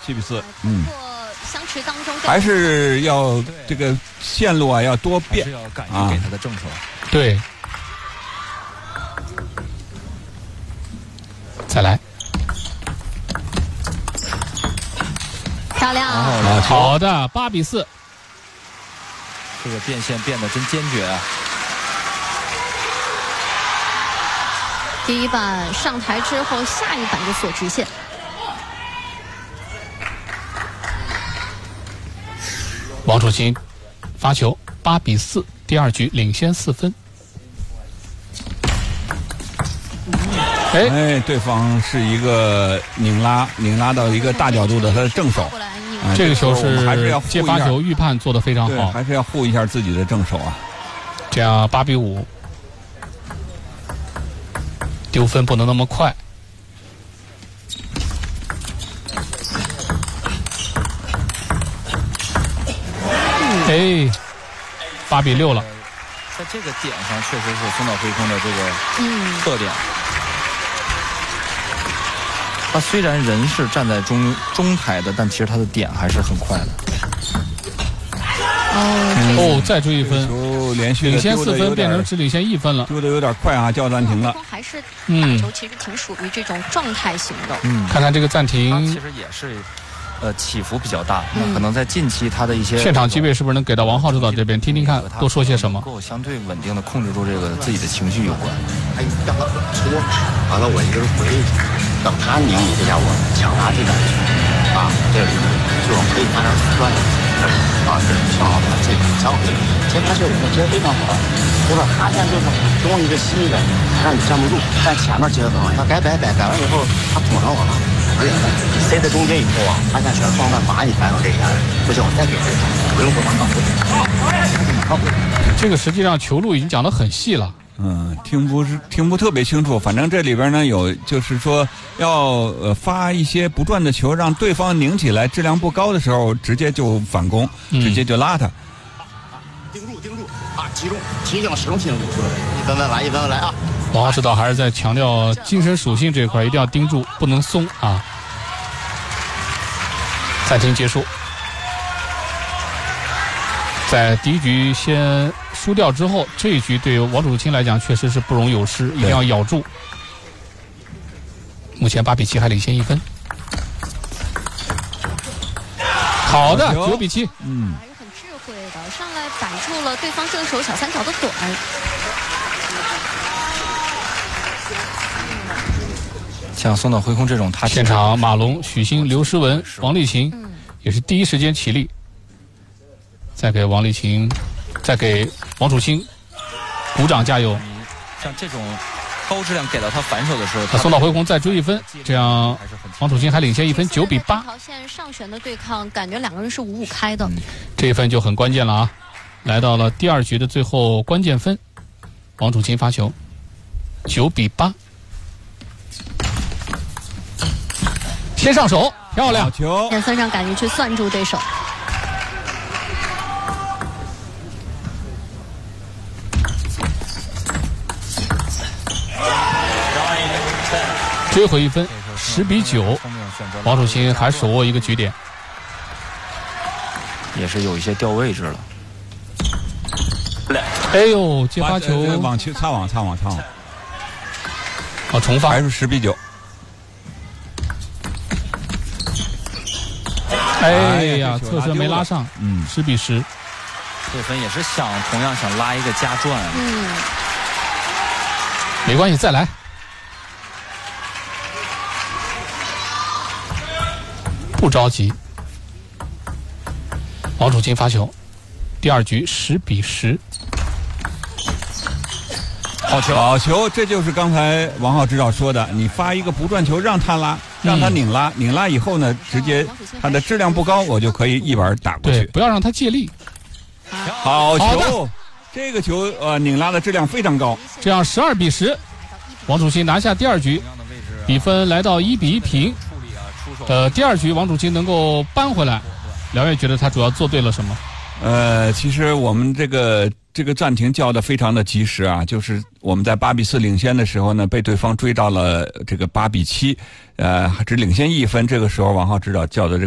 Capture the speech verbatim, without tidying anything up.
七比四。嗯， 相持当中还是要这个线路啊要多变， 还是要敢于给他的正手。 啊、对，再来， 漂亮， 哦、好的，八比四。 这个变线变得真坚决啊！ 第一板上台之后，下一板就锁直线。 王楚钦发球，八比四，第二局领先四分。 哎哎，对方是一个拧拉，拧拉到一个大角度的他的正手。 嗯、这个球是还是要接发球预判做得非常好， 还是要护一下自己的正手啊。 这样八比五，丢分不能那么快。哎，八比六了。 在这个点上，确实是松岛辉空的这个特点。嗯、他虽然人是站在中中台的，但其实他的点还是很快的。 哦，再追一分， 连续领先四分变成只领先一分了， 丢的有点快啊，叫暂停了。 还是打球其实挺属于这种状态型的。 嗯，看看这个暂停， 其实也是。呃，起伏比较大，那可能在近期他的一些现场机位是不是能给到王浩指导这边听听看，多说些什么？ 能够相对稳定的控制住这个自己的情绪有关。 哎，让他搓，完了我一个回去，等他拧你这下，我抢他这个啊，这是就可以拿点酸啊，这挺好的，这个挺好的。前排球我觉得非常好，不是他现在就是中一个新的，让你站不住，但前面接得很好，他改摆摆摆完以后，他捅上我了。而且你塞在中间以后啊，他现在全放慢，把你摆到这边，不行，我再给这个，不用多往上。 这个实际上球路已经讲得很细了， 嗯，听不是听不特别清楚。反正这里边呢有，就是说要呃发一些不转的球，让对方拧起来，质量不高的时候，直接就反攻， 嗯、 直接就拉他。 盯住，盯住啊！集中，提醒使用拼度，一分分来，一分分来啊！ 王浩指导还是在强调精神属性这一块，一定要盯住，不能松啊！暂停结束，在第一局先输掉之后，这一局对王楚钦来讲确实是不容有失，一定要咬住。目前八比七还领先一分。好的，九比七， 嗯， 还是很智慧的，上来摆住了对方正手小三角的短。 像松岛辉空这种，他现场马龙、许昕、刘诗雯、王励勤也是第一时间起立，再给王励勤，再给王楚钦鼓掌加油。 像这种高质量给到他反手的时候， 他松岛辉空再追一分，这样王楚钦还领先一分，九比八。 这条线上旋的对抗，感觉两个人是五五开的。 这一分就很关键了啊！来到了第二局的最后关键分，王楚钦发球，九比八。先上手，漂亮球！ 在分上敢于去算住对手。 追回一分，十比九。王楚钦还手握一个局点， 也是有一些掉位置了。 哎呦，接发球网球擦网擦网擦网。 好，重发还是十比九。 哎呀，侧身没拉上，嗯，十比十。 这分也是想同样想拉一个加转， 嗯， 没关系，再来。不着急。王楚钦发球，第二局十比十。 好球， 好球！这就是刚才王浩指导说的，你发一个不转球让他拉，让他拧拉，嗯、拧拉以后呢，直接他的质量不高，我就可以一板打过去。 对，不要让他借力。 好球！这个球呃拧拉的质量非常高。 这样十二比十，王楚钦拿下第二局，比分来到一比一平。呃，第二局王楚钦能够扳回来，辽越觉得他主要做对了什么？ 呃，其实我们这个这个暂停叫的非常的及时啊，就是我们在八比四领先的时候呢，被对方追到了这个八比七，呃，只领先一分。这个时候王浩指导叫的这个。